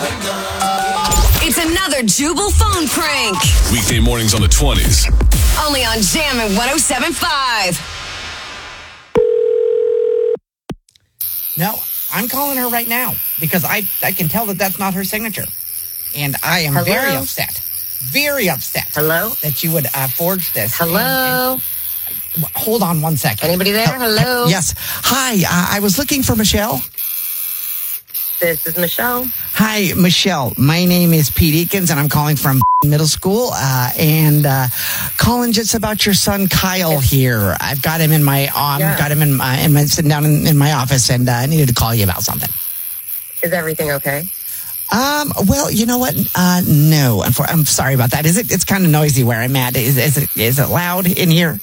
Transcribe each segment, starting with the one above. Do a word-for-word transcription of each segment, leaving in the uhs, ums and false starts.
It's another Jubal phone prank. Weekday mornings on the twenties. Only on Jammin' one oh seven point five. No, I'm calling her right now because I, I can tell that that's not her signature. And I am Hello? very upset. Very upset. Hello? That you would uh, forge this. Hello? And, and, hold on one second. Anybody there? Hello? Yes. Hi, uh, I was looking for Michelle. This is Michelle. Hi, Michelle. My name is Pete Eakins, and I'm calling from middle school. Uh, and uh, calling just about your son Kyle here. I've got him in my um, Yeah. got him in my, in my sitting down in, in my office, and uh, I needed to call you about something. Is everything okay? Um. Well, you know what? Uh, no. I'm, for, I'm sorry about that. Is it? It's kind of noisy where I'm at. Is, is it? Is it loud in here?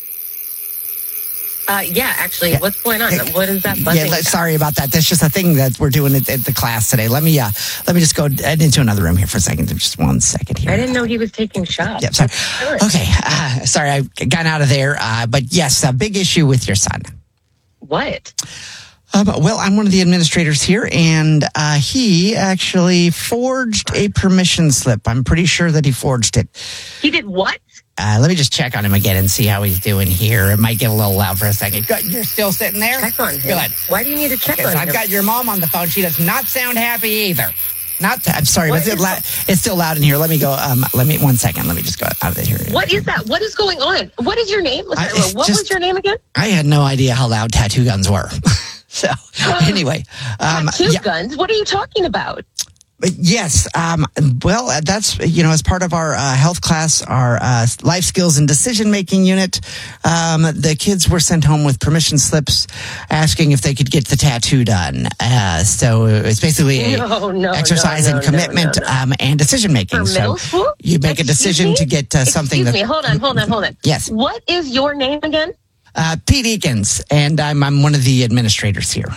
Uh, yeah, actually, Yeah. what's going on? What is that Yeah. buzzing? let- sorry about that. That's just a thing that we're doing at, at the class today. Let me. Uh. Let me just go into another room here for a second. Just one second here. I didn't know he was taking shots. Yep. Sorry. Good. Okay. Uh, sorry, I got out of there. Uh, but yes, a big issue with your son. What? Um, well, I'm one of the administrators here, and uh, he actually forged a permission slip. I'm pretty sure that he forged it. He did what? Uh, let me just check on him again and see how he's doing here. It might get a little loud for a second. Good. You're still sitting there? Check on him. Good. Why do you need to check Because on I've him? got your mom on the phone. She does not sound happy either. Not. I'm sorry, What but it's, is la- it's still loud in here. Let me go. Um, let me one second. Let me just go out of here. What is that? What is going on? What is your name? I- Sorry, what just- was your name again? I had no idea how loud tattoo guns were. So anyway, um, Tattoo yeah. guns? What are you talking about? But yes. Um, well, uh, that's, you know, as part of our uh, health class, our uh, life skills and decision making unit, um, the kids were sent home with permission slips asking if they could get the tattoo done. Uh, so it's basically a No, no, exercise no, no, in commitment no, no. Um, and decision making. For So middle school? you make a Excuse decision me? to get uh, something Excuse that. me. Hold on, hold on, hold on. Yes. What is your name again? Uh, Pete Eakins, and I'm, I'm one of the administrators here.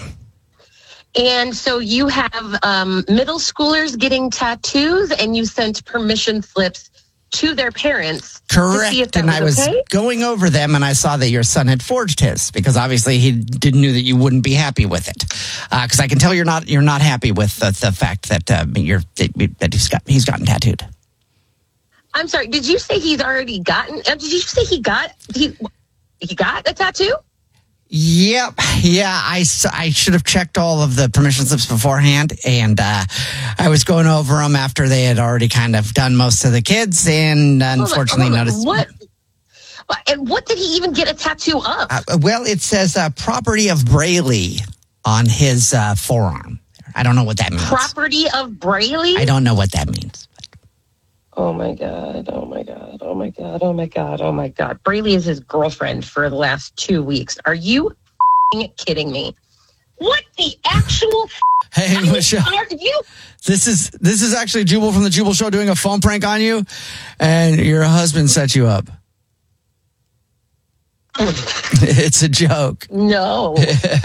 And so you have um, middle schoolers getting tattoos, and you sent permission slips to their parents. To see if Correct. that And I was okay? going over them, and I saw that your son had forged his because obviously he didn't knew that you wouldn't be happy with it. Because I can tell you're not you're not happy with the, the fact that uh, you're that he's got he's gotten tattooed. I'm sorry. Did you say he's already gotten? uh, Did you say he got he he got a tattoo? Yep. Yeah, I, s- I should have checked all of the permission slips beforehand, and uh, I was going over them after they had already kind of done most of the kids, and Hold on, unfortunately hold on. noticed. What? And what did he even get a tattoo of? Uh, well, it says uh, property of Braley on his uh, forearm. I don't know what that means. Property of Braley? I don't know what that means. Oh my God, oh my God, oh my God, oh my God, oh my God. Braley is his girlfriend for the last two weeks. Are you f***ing kidding me? What the actual f- Hey, I mean, Michelle. are you? This is this is actually Jubal from the Jubal Show doing a phone prank on you, and your husband set you up. It's a joke. No.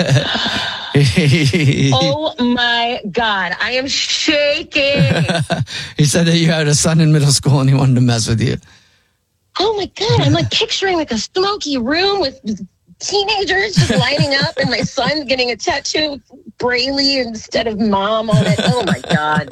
Oh my God, I am shaking. He said that you had a son in middle school and he wanted to mess with you. Oh my God, I'm like picturing like a smoky room with teenagers just lining up and my son getting a tattoo with Braley instead of mom on it. Oh my God.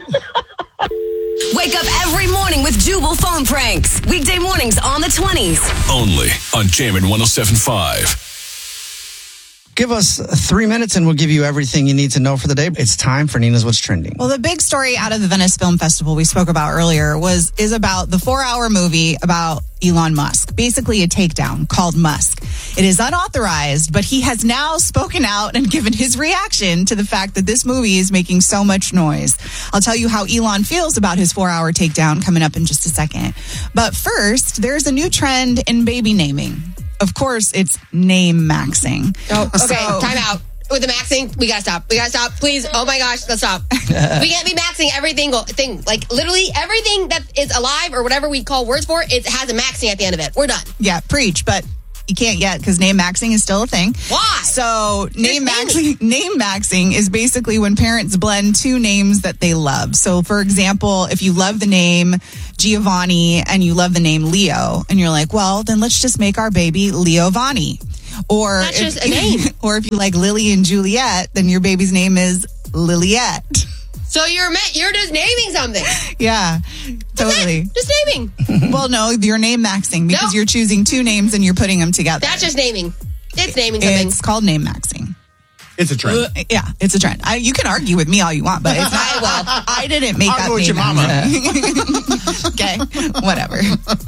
Wake up every morning with Jubal phone pranks. Weekday mornings on the twenties. Only on Jammin' one oh seven point five. Give us three minutes and we'll give you everything you need to know for the day. It's time for Nina's What's Trending. Well, the big story out of the Venice Film Festival we spoke about earlier was is about the four-hour movie about Elon Musk, basically a takedown called Musk. It is unauthorized, but he has now spoken out and given his reaction to the fact that this movie is making so much noise. I'll tell you how Elon feels about his four-hour takedown coming up in just a second. But first, there's a new trend in baby naming. Of course, it's name maxing. Oh, okay. So- Time out. With the maxing, we gotta stop. We gotta stop. Please. Oh my gosh, let's stop. We can't be maxing everything. Thing like literally everything that is alive or whatever we call words for. It has a maxing at the end of it. We're done. Yeah, preach, but you can't yet because name maxing is still a thing. Why? So name You're maxing, name maxing is basically when parents blend two names that they love. So for example, if you love the name Giovanni and you love the name Leo, and you're like, well, then let's just make our baby Leovani. Or That's if, just a name. Or if you like Lily and Juliet, then your baby's name is Liliette. So you're me- you're just naming something. Yeah, totally. Just naming. Well, no, you're name maxing because No. you're choosing two names and you're putting them together. That's just naming. It's naming something. It's called name maxing. It's a trend. Uh, yeah, it's a trend. I, you can argue with me all you want, but it's not. Well, I didn't make I'll up go with name your mama. maxing. Okay, whatever.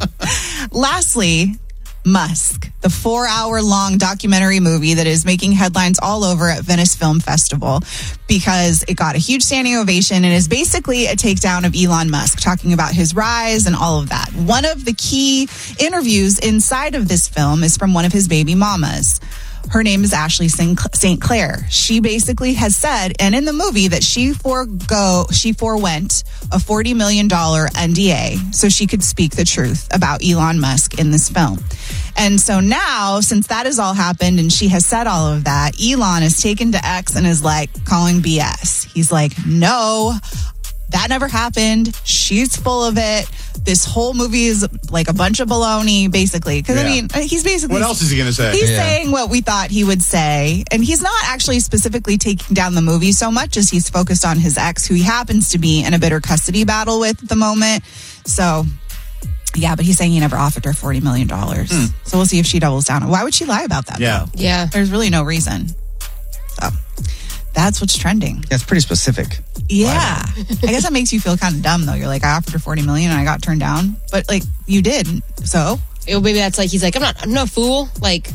Lastly, Musk, the four-hour-long documentary movie that is making headlines all over at Venice Film Festival because it got a huge standing ovation and is basically a takedown of Elon Musk, talking about his rise and all of that. One of the key interviews inside of this film is from one of his baby mamas. Her name is Ashley Saint Clair. She basically has said, and in the movie, that she forego, she forewent a forty million dollars N D A so she could speak the truth about Elon Musk in this film. And so now, since that has all happened and she has said all of that, Elon is taken to X and is like calling B S. He's like, no, that never happened. She's full of it. This whole movie is like a bunch of baloney, basically. Because, Yeah. I mean, he's basically... What else is he going to say? He's Yeah. saying what we thought he would say. And he's not actually specifically taking down the movie so much as he's focused on his ex, who he happens to be in a bitter custody battle with at the moment. So, yeah, but he's saying he never offered her forty million dollars. Hmm. So we'll see if she doubles down. Why would she lie about that, Yeah. though? Yeah. There's really no reason. So that's what's trending. That's pretty specific. Yeah. I guess that makes you feel kind of dumb, though. You're like, I offered her forty million dollars and I got turned down. But, like, you did. So? It, maybe that's like, he's like, I'm not, I'm no fool. Like,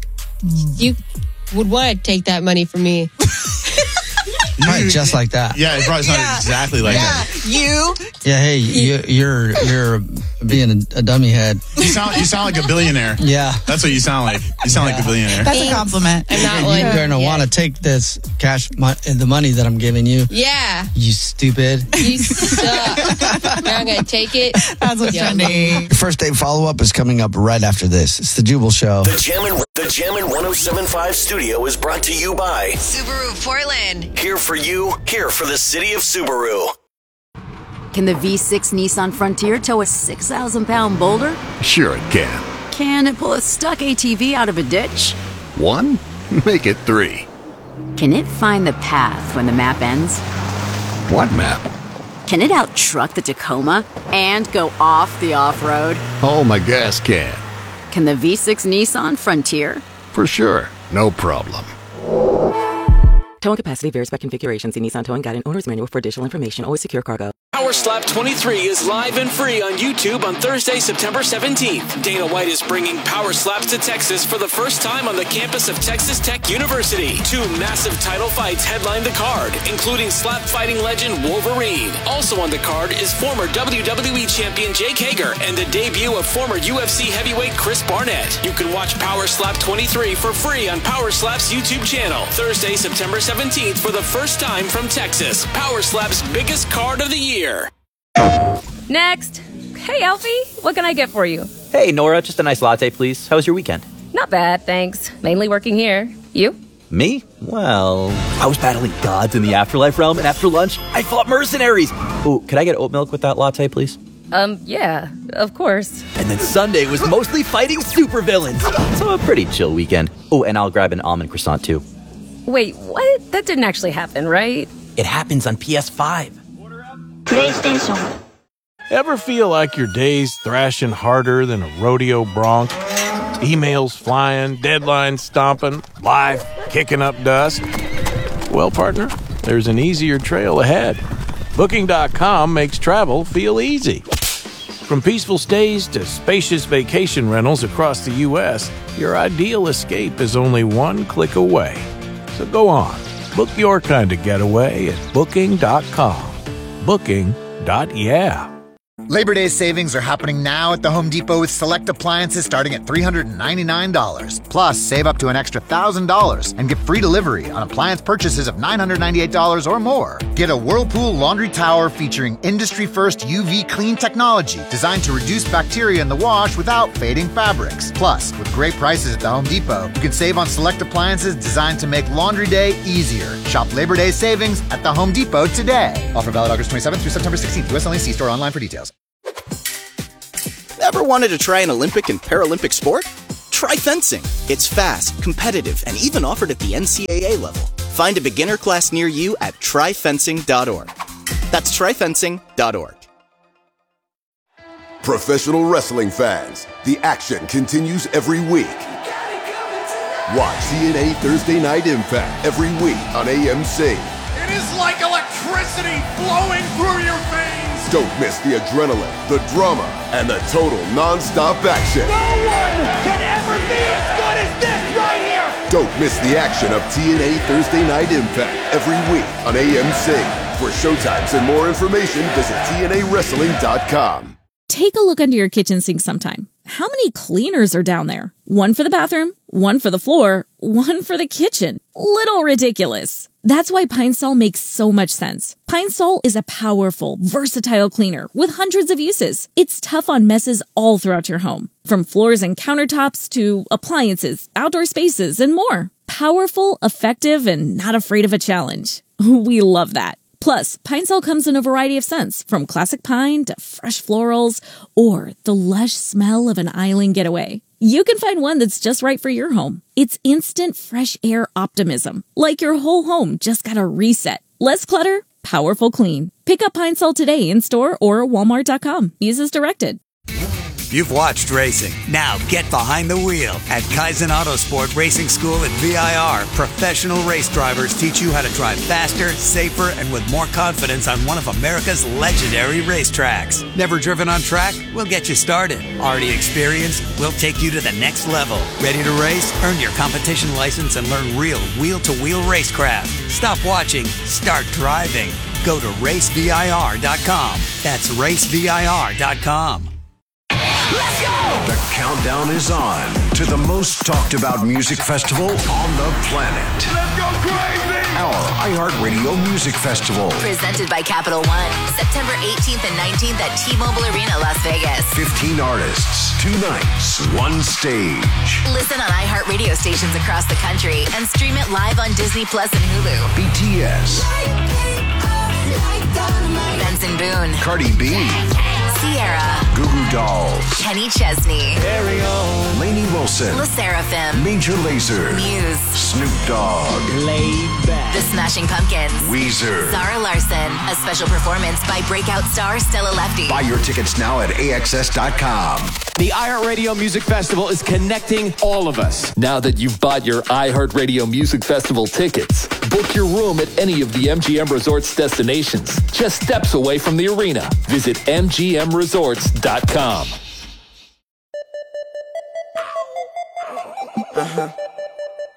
you would want to take that money from me. Probably just like that. Yeah, it probably sounded Yeah. exactly like Yeah. that. You? Yeah, hey, you, you're you're being a, a dummy head. You sound you sound like a billionaire. Yeah. That's what you sound like. You sound like a billionaire. That's a Thanks. compliment. I'm not You're one. going to Yeah. want to take this cash, mo- the money that I'm giving you. Yeah. You stupid. You suck. Now I'm going to take it. That's what's Yeah. trending. Your first date follow up is coming up right after this. It's the Jubal Show. The Jammin' the Jammin' ten seventy-five studio is brought to you by Subaru Portland. Here for you, here for the city of Subaru. Can the V six Nissan Frontier tow a six thousand pound boulder? Sure it can. Can it pull a stuck A T V out of a ditch? One? Make it three. Can it find the path when the map ends? What map? Can it out-truck the Tacoma and go off the off-road? Oh, my gas can. Can the V six Nissan Frontier? For sure. No problem. Towing capacity varies by configuration. See Nissan Towing Guide and Owner's Manual for additional information. Always secure cargo. Power Slap twenty-three is live and free on YouTube on Thursday, September seventeenth. Dana White is bringing Power Slaps to Texas for the first time on the campus of Texas Tech University. Two massive title fights headline the card, including slap fighting legend Wolverine. Also on the card is former W W E champion Jake Hager and the debut of former U F C heavyweight Chris Barnett. You can watch Power Slap twenty-three for free on Power Slap's YouTube channel. Thursday, September seventeenth for the first time from Texas. Power Slap's biggest card of the year. Next. Hey, Alfie, what can I get for you? Hey, Nora, just a nice latte, please. How was your weekend? Not bad, thanks. Mainly working here. You? Me? Well, I was battling gods in the afterlife realm, and after lunch, I fought mercenaries. Ooh, could I get oat milk with that latte, please? Um, yeah, of course. And then Sunday was mostly fighting supervillains. So a pretty chill weekend. Oh, and I'll grab an almond croissant, too. Wait, what? That didn't actually happen, right? It happens on P S five. PlayStation. Ever feel like your day's thrashing harder than a rodeo bronc? Emails flying, deadlines stomping, life kicking up dust? Well, partner, there's an easier trail ahead. Booking dot com makes travel feel easy. From peaceful stays to spacious vacation rentals across the U S, your ideal escape is only one click away. So go on, book your kind of getaway at Booking dot com. Booking. Yeah. Labor Day savings are happening now at the Home Depot with select appliances starting at three hundred ninety-nine dollars. Plus, save up to an extra one thousand dollars and get free delivery on appliance purchases of nine hundred ninety-eight dollars or more. Get a Whirlpool laundry tower featuring industry-first U V clean technology designed to reduce bacteria in the wash without fading fabrics. Plus, with great prices at the Home Depot, you can save on select appliances designed to make laundry day easier. Shop Labor Day savings at the Home Depot today. Offer valid August twenty-seventh through September sixteenth. U S only. See store online for details. Ever wanted to try an Olympic and Paralympic sport? Try fencing. It's fast, competitive, and even offered at the N C double A level. Find a beginner class near you at try fencing dot org. That's try fencing dot org. Professional wrestling fans, the action continues every week. Watch T N A Thursday Night Impact every week on A M C. It is like electricity flowing through your veins. Don't miss the adrenaline, the drama, and the total non-stop action. No one can ever be as good as this right here. Don't miss the action of T N A Thursday Night Impact every week on A M C. For showtimes and more information, visit T N A wrestling dot com. Take a look under your kitchen sink sometime. How many cleaners are down there? One for the bathroom, one for the floor, one for the kitchen. Little ridiculous. That's why Pine Sol makes so much sense. Pine Sol is a powerful, versatile cleaner with hundreds of uses. It's tough on messes all throughout your home, from floors and countertops to appliances, outdoor spaces, and more. Powerful, effective, and not afraid of a challenge. We love that. Plus, Pine Sol comes in a variety of scents, from classic pine to fresh florals or the lush smell of an island getaway. You can find one that's just right for your home. It's instant fresh air optimism, like your whole home just got a reset. Less clutter, powerful clean. Pick up Pine Sol today in store or walmart dot com. Use as directed. You've watched racing. Now get behind the wheel. At Kaizen Autosport Racing School at V I R, professional race drivers teach you how to drive faster, safer, and with more confidence on one of America's legendary racetracks. Never driven on track? We'll get you started. Already experienced? We'll take you to the next level. Ready to race? Earn your competition license and learn real wheel-to-wheel racecraft. Stop watching. Start driving. Go to race V I R dot com. That's race V I R dot com. Let's go! The countdown is on to the most talked about music festival on the planet. Let's go crazy! Our iHeartRadio Music Festival. Presented by Capital One. September eighteenth and nineteenth at T-Mobile Arena, Las Vegas. fifteen artists, two nights, one stage. Listen on iHeartRadio stations across the country and stream it live on Disney Plus and Hulu. B T S. Benson Boone. Cardi B. Sierra. Goo Goo Dolls. Kenny Chesney. Carry on. Lainey Wilson. La Seraphim. Major Lazer. Muse. Snoop Dogg. Laid Back. The Smashing Pumpkins. Weezer. Zara Larson. A special performance by breakout star Stella Lefty. Buy your tickets now at A X S dot com. The iHeartRadio Music Festival is connecting all of us. Now that you've bought your iHeartRadio Music Festival tickets, book your room at any of the M G M Resorts destinations, just steps away from the arena. Visit M G M resorts dot com. Uh-huh.